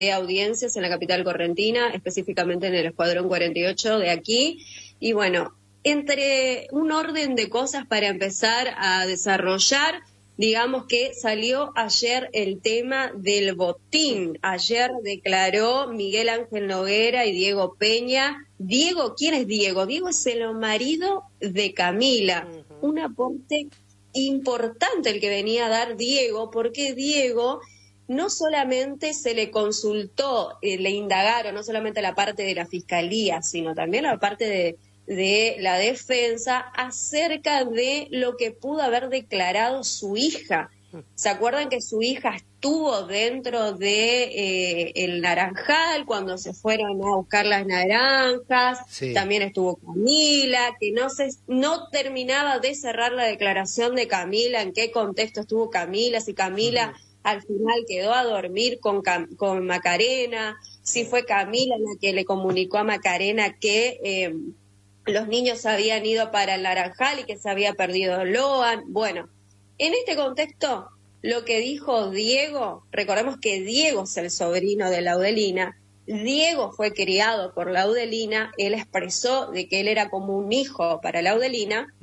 de audiencias en la capital correntina, específicamente en el Escuadrón 48 de aquí. Y bueno, entre un orden de cosas para empezar a desarrollar, digamos que salió ayer el tema del botín. Ayer declaró Miguel Ángel Noguera y Diego Peña. Diego, ¿quién es Diego? Diego es el marido de Camila. Un aporte importante el que venía a dar Diego, porque Diego no solamente se le consultó, le indagaron, no solamente la parte de la fiscalía, sino también la parte de la defensa acerca de lo que pudo haber declarado su hija. ¿Se acuerdan que su hija estuvo dentro de el Naranjal cuando se fueron a buscar las naranjas? Sí. También estuvo Camila, que no terminaba de cerrar la declaración de Camila, en qué contexto estuvo Camila, si Camila al final quedó a dormir con Macarena, si fue Camila la que le comunicó a Macarena que los niños habían ido para el Naranjal y que se había perdido Loan. Bueno, en este contexto, lo que dijo Diego, recordemos que Diego es el sobrino de Laudelina, Diego fue criado por Laudelina, él expresó de que él era como un hijo para Laudelina.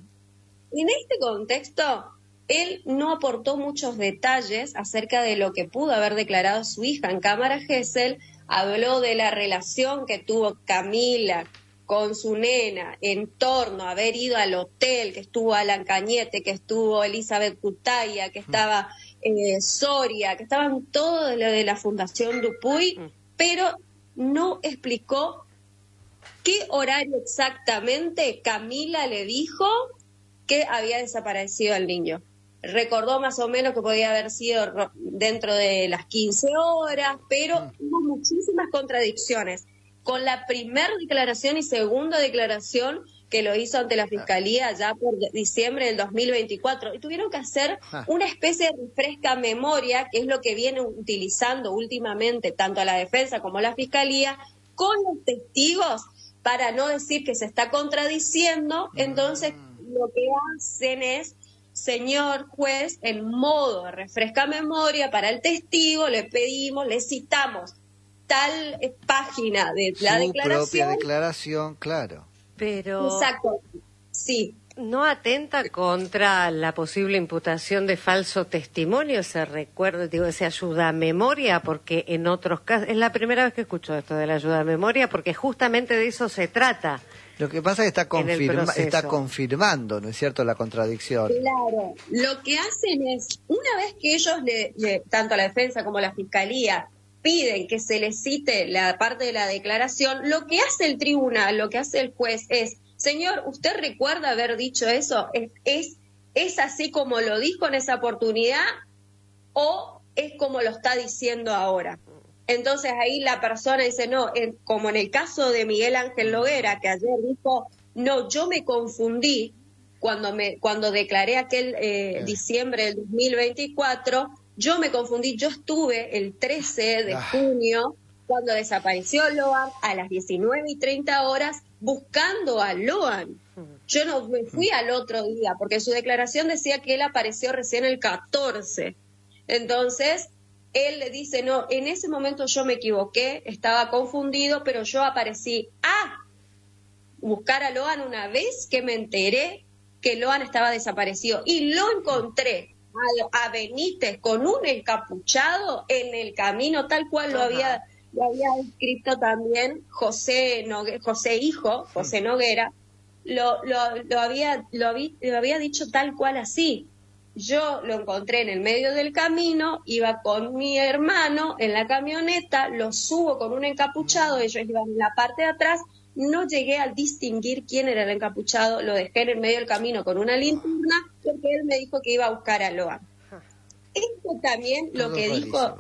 En este contexto, él no aportó muchos detalles acerca de lo que pudo haber declarado su hija en cámara Gesell, habló de la relación que tuvo Camila con su nena en torno a haber ido al hotel, que estuvo Alan Cañete, que estuvo Elizabeth Cutaya, que estaba Soria, que estaban todos lo de la Fundación Dupuy, pero no explicó qué horario exactamente Camila le dijo que había desaparecido el niño. Recordó más o menos que podía haber sido dentro de las 15 horas, pero hubo muchísimas contradicciones con la primera declaración y segunda declaración que lo hizo ante la Fiscalía ya por diciembre del 2024. Y tuvieron que hacer una especie de refresca memoria, que es lo que viene utilizando últimamente tanto a la defensa como a la Fiscalía, con los testigos, para no decir que se está contradiciendo. Entonces, lo que hacen es, señor juez, en modo de refresca memoria para el testigo, le pedimos, le citamos tal página de la declaración. Su propia declaración, claro. Pero exacto, sí. ¿No atenta contra la posible imputación de falso testimonio ese recuerdo, ese ayuda a memoria? Porque en otros casos, es la primera vez que escucho esto de la ayuda a memoria, porque justamente de eso se trata. Lo que pasa es que está confirmando, ¿no es cierto?, la contradicción. Claro, lo que hacen es, una vez que ellos, tanto la defensa como la fiscalía, piden que se les cite la parte de la declaración, lo que hace el tribunal, lo que hace el juez es, señor, ¿usted recuerda haber dicho eso? ¿Es así como lo dijo en esa oportunidad o es como lo está diciendo ahora? Entonces ahí la persona dice, no, como en el caso de Miguel Ángel Noguera, que ayer dijo, no, yo me confundí cuando declaré aquel diciembre del 2024, yo me confundí, yo estuve el 13 de junio, cuando desapareció Loan, a las 19:30 buscando a Loan. Yo no me fui al otro día, porque su declaración decía que él apareció recién el 14. Entonces, él le dice, no, en ese momento yo me equivoqué, estaba confundido, pero yo aparecí a buscar a Loan una vez que me enteré que Loan estaba desaparecido. Y lo encontré a Benítez con un encapuchado en el camino, tal cual lo había escrito también José Noguera, lo había dicho tal cual así. Yo lo encontré en el medio del camino, iba con mi hermano en la camioneta, lo subo con un encapuchado, ellos iban en la parte de atrás, no llegué a distinguir quién era el encapuchado, lo dejé en el medio del camino con una linterna, porque él me dijo que iba a buscar a Loan. Esto también lo que dijo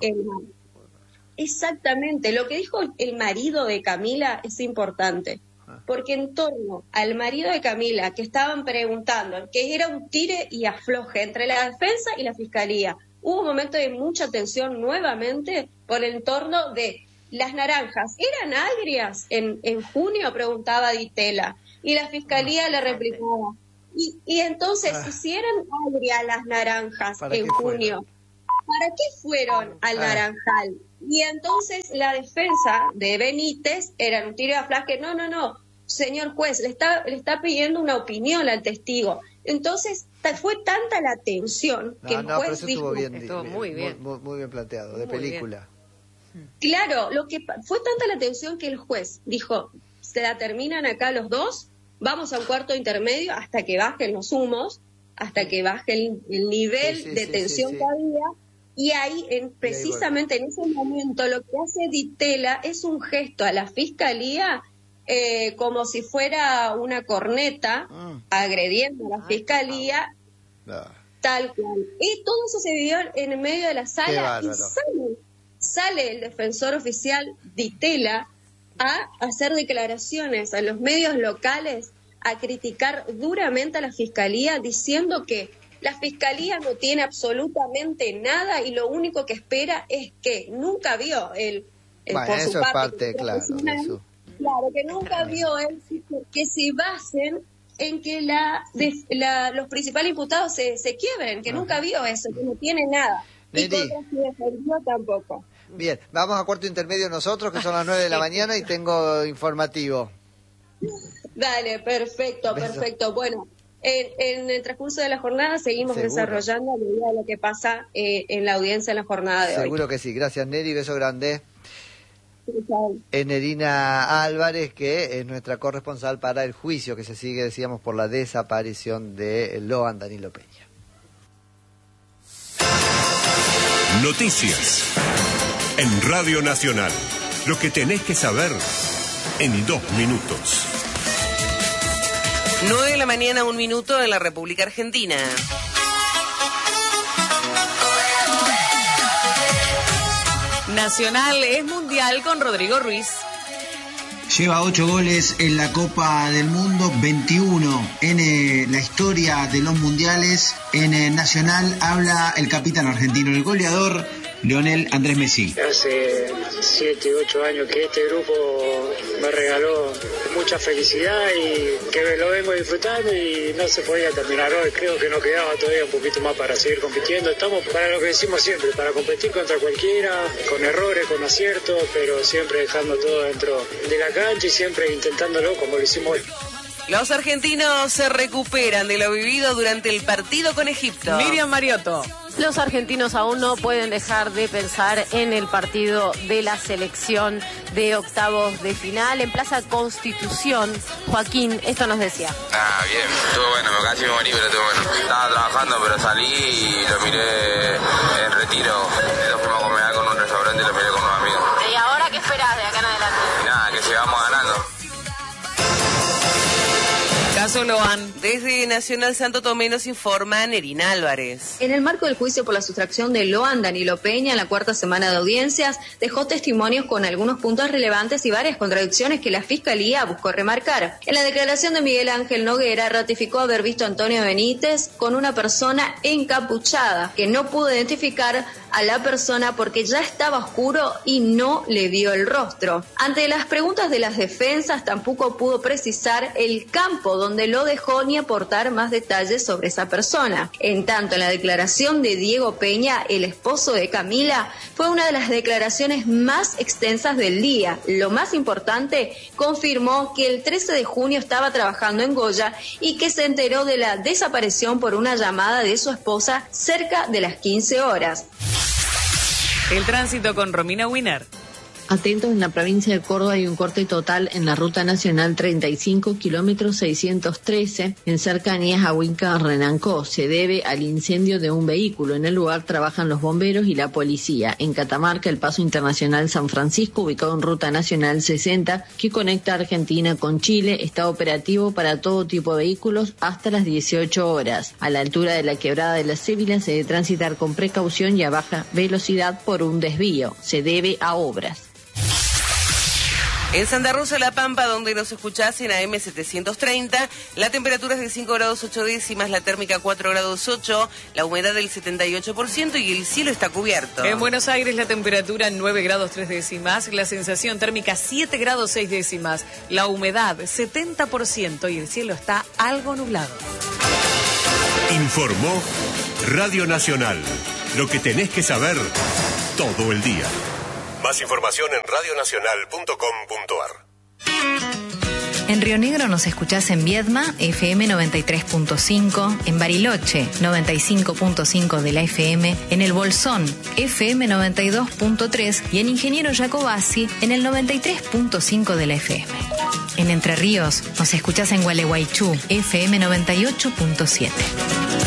exactamente, lo que dijo el marido de Camila es importante, porque en torno al marido de Camila, que estaban preguntando, que era un tire y afloje entre la defensa y la fiscalía, hubo un momento de mucha tensión nuevamente por el entorno de las naranjas. ¿Eran agrias en junio? Preguntaba Ditela, y la fiscalía le replicaba. Y entonces, si eran agrias las naranjas en junio, ¿para qué fueron al Naranjal? Y entonces la defensa de Benítez era un tiro de aflaje, no, señor juez, le está pidiendo una opinión al testigo. Entonces fue tanta la tensión que el juez dijo... Estuvo muy bien. Muy bien planteado, de película. Claro, fue tanta la tensión que el juez dijo, se la terminan acá los dos, vamos a un cuarto intermedio hasta que bajen los humos, hasta que baje el nivel de tensión que había. Y ahí, precisamente en ese momento, lo que hace Di Tella es un gesto a la fiscalía como si fuera una corneta agrediendo a la fiscalía, tal cual. Y todo eso se vivió en el medio de la sala y sale el defensor oficial Di Tella a hacer declaraciones a los medios locales, a criticar duramente a la fiscalía, diciendo que la fiscalía no tiene absolutamente nada y lo único que espera es que nunca vio por su parte, claro, que nunca vio él que se basen en que los principales imputados se quiebren, que nunca vio eso, que no tiene nada. Y contra su defendido tampoco. Bien, vamos a cuarto intermedio nosotros, que son las 9 de la mañana y tengo informativo. Dale, perfecto. Bueno, en el transcurso de la jornada seguimos desarrollando a medida de lo que pasa en la audiencia en la jornada de hoy. Seguro que sí. Gracias, Neri. Beso grande. Es Nerina Álvarez, que es nuestra corresponsal para el juicio que se sigue, decíamos, por la desaparición de Loan Danilo Peña. Noticias en Radio Nacional. Lo que tenés que saber en 2 minutos. 9 de la mañana, 1 minuto en la República Argentina. Nacional es mundial con Rodrigo Ruiz. Lleva 8 goles en la Copa del Mundo, 21 en la historia de los mundiales. En Nacional habla el capitán argentino, el goleador Lionel Andrés Messi. Hace 7, 8 años que este grupo me regaló mucha felicidad y que lo vengo disfrutando y no se podía terminar hoy. Creo que nos quedaba todavía un poquito más para seguir compitiendo. Estamos para lo que decimos siempre, para competir contra cualquiera, con errores, con aciertos, pero siempre dejando todo dentro de la cancha y siempre intentándolo como lo hicimos hoy. Los argentinos se recuperan de lo vivido durante el partido con Egipto. Miriam Mariotto. Los argentinos aún no pueden dejar de pensar en el partido de la selección de octavos de final en Plaza Constitución. Joaquín, esto nos decía. Bien, estuvo bueno, casi me morí, pero estuvo bueno. Estaba trabajando, pero salí y lo miré en retiro. Nos fuimos a comer con un restaurante y lo miré con unos amigos. ¿Y ahora qué esperás de acá en adelante? Y nada, que sigamos ganando. Caso Loan. Desde Nacional Santo Tomé nos informa Nerina Álvarez. En el marco del juicio por la sustracción de Loan Danilo Peña en la 4ª semana de audiencias, dejó testimonios con algunos puntos relevantes y varias contradicciones que la Fiscalía buscó remarcar. En la declaración de Miguel Ángel Noguera ratificó haber visto a Antonio Benítez con una persona encapuchada, que no pudo identificar a la persona porque ya estaba oscuro y no le vio el rostro. Ante las preguntas de las defensas, tampoco pudo precisar el campo donde lo dejó ni aportar más detalles sobre esa persona. En tanto, en la declaración de Diego Peña, el esposo de Camila, fue una de las declaraciones más extensas del día. Lo más importante, confirmó que el 13 de junio estaba trabajando en Goya y que se enteró de la desaparición por una llamada de su esposa cerca de las 15 horas. El tránsito con Romina Wiener. Atentos, en la provincia de Córdoba hay un corte total en la ruta nacional 35, kilómetro 613, en cercanías a Huinca, Renancó. Se debe al incendio de un vehículo. En el lugar trabajan los bomberos y la policía. En Catamarca, el paso internacional San Francisco, ubicado en ruta nacional 60, que conecta Argentina con Chile, está operativo para todo tipo de vehículos hasta las 18 horas. A la altura de la quebrada de la Cébila se debe transitar con precaución y a baja velocidad por un desvío. Se debe a obras. En Santa Rosa, La Pampa, donde nos escuchás en AM 730, la temperatura es de 5 grados 8 décimas, la térmica 4 grados 8, la humedad del 78% y el cielo está cubierto. En Buenos Aires la temperatura 9 grados 3 décimas, la sensación térmica 7 grados 6 décimas, la humedad 70% y el cielo está algo nublado. Informó Radio Nacional. Lo que tenés que saber todo el día. Más información en radionacional.com.ar. En Río Negro nos escuchás en Viedma, FM 93.5, en Bariloche, 95.5 de la FM, en El Bolsón, FM 92.3 y en Ingeniero Jacobasi, en el 93.5 de la FM. En Entre Ríos nos escuchás en Gualeguaychú, FM 98.7.